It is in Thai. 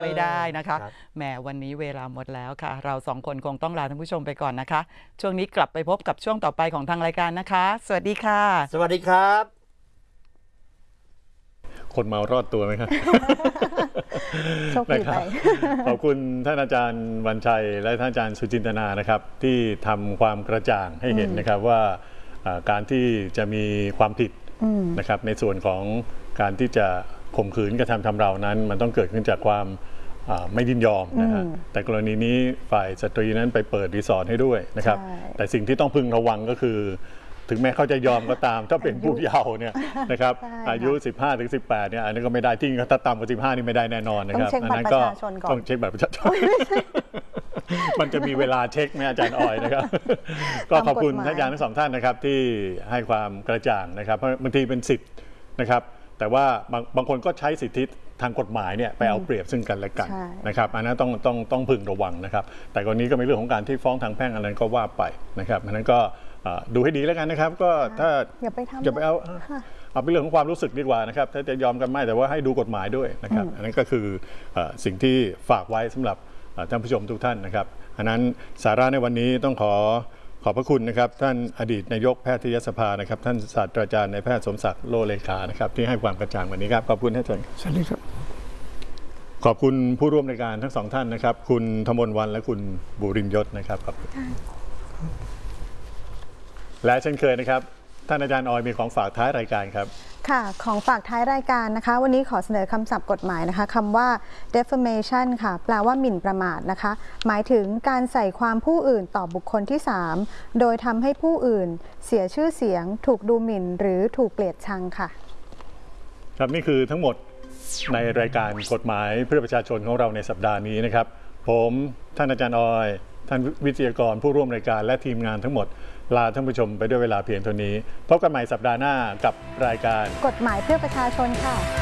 ไม่ได้นะคะแหมวันนี้เวลาหมดแล้วค่ะเราสองคนคงต้องลาท่านผู้ชมไปก่อนนะคะช่วงนี้กลับไปพบกับช่วงต่อไปของทางรายการนะคะสวัสดีค่ะสวัสดีครับคนเมารอดตัวไหมครับโชคดีไปขอบคุณท่านอาจารย์วันชัยและท่านอาจารย์สุจินตนานะครับที่ทำความกระจ่างให้เห็นนะครับว่าการที่จะมีความผิดนะครับในส่วนของการที่จะข่มขืนกระทำชำเรานั้นมันต้องเกิดขึ้นจากความไม่ยินยอมนะฮะแต่กรณีนี้ฝ่ายสตรีนั้นไปเปิดรีสอร์ทให้ด้วยนะครับแต่สิ่งที่ต้องพึงระวังก็คือถึงแม้เขาจะยอมก็ตามถ้าเป็นผู้เยาว์เนี่ยนะครับอายุ 15-18 เนี่ยอันนี้ก็ไม่ได้ที่ถ้าต่ำกว่า15นี่ไม่ได้แน่นอนนะครับอันนั้นก็ต้องเช็คบัตรประชาชนมันจะมีเวลาเช็คไหมอาจารย์ออยนะครับก็ขอบคุณท่านอาจารย์ทั้งสองท่านนะครับที่ให้ความกระจ่างนะครับเพราะบางทีเป็นสิทธิ์นะครับแต่ว่าบางคนก็ใช้สิทธิทางกฎหมายเนี่ยไปเอาเปรียบซึ่งกันและกันนะครับอันนั้นต้องพึงระวังนะครับแต่กรณีก็มีเรื่องของการที่ฟ้องทางแพ่งอันนั้นก็ว่าไปนะครับอันนั้นก็ดูให้ดีแล้วกันนะครับก็ถ้าอย่าไปเอาเป็นเรื่องของความรู้สึกดีกว่านะครับถ้าจะยอมกันไม่แต่ว่าให้ดูกฎหมายด้วยนะครับอันนั้นก็คือสิ่งที่ฝากไว้สำหรับท่านผู้ชมทุกท่านนะครับอันนั้นสาระในวันนี้ต้องขอบพระคุณนะครับท่านอดีตนายกแพทยสภานะครับท่านศาสตราจารย์นายแพทย์สมศักดิ์โลเลขานะครับที่ให้ความกระจ่างวันนี้ครับขอบคุณท่านอาจารย์สวัสดีครับขอบคุณผู้ร่วมรายการทั้งสองท่านนะครับคุณธมลวรรณและคุณบุรินทร์ยศนะครับขอบคุณและเช่นเคยนะครับท่านอาจารย์ออยมีของฝากท้ายรายการครับค่ะของฝากท้ายรายการนะคะวันนี้ขอเสนอคำศัพท์กฎหมายนะคะคำว่า defamation ค่ะแปลว่าหมิ่นประมาทนะคะหมายถึงการใส่ความผู้อื่นต่อบุคคลที่3โดยทำให้ผู้อื่นเสียชื่อเสียงถูกดูหมิ่นหรือถูกเกลียดชังค่ะครับนี่คือทั้งหมดในรายการกฎหมายเพื่อประชาชนของเราในสัปดาห์นี้นะครับผมท่านอาจารย์ออยท่านวิทยากรผู้ร่วมรายการและทีมงานทั้งหมดลาท่านผู้ชมไปด้วยเวลาเพียงเท่านี้พบกันใหม่สัปดาห์หน้ากับรายการกฎหมายเพื่อประชาชนค่ะ